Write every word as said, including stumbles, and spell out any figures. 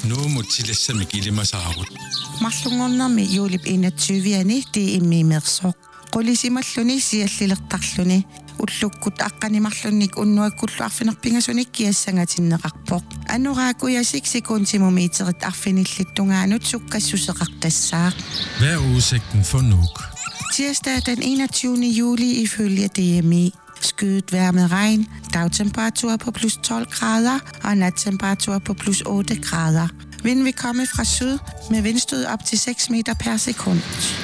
Nu må tillæsse gilde mig saarut. Marlungornermi juulip enogtyvende det immimersoq. Qulisimalluni siallilertarluni ullukkut aqqanimarlunnik unnuakkullu arfinerpingasunik kiassangatinneqarpoq. Anuraakuiasik sekuntimumiiterit arfinillittungaanut sukkassuseqartassaaq. Hvad er udsigten for Nuuk? Tirsdag den enogtyvende juli ifølge D M I. Skyet vejr med regn, dagtemperatur på plus tolv grader og nattemperatur på plus otte grader. Vind vil komme fra syd med vindstød op til seks meter per sekund.